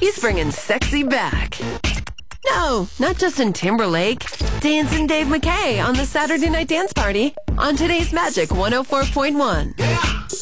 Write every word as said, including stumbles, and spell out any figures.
He's bringing sexy back. No, not Justin Timberlake. Dancing Dave McKay on the Saturday Night Dance Party on today's Magic one oh four point one. Yeah.